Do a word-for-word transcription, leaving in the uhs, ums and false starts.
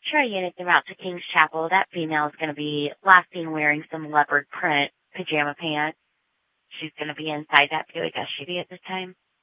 Sure, you get them out to King's Chapel. That female is going to be last seen wearing some leopard print pajama pants. She's going to be inside that. Who would she be at this time?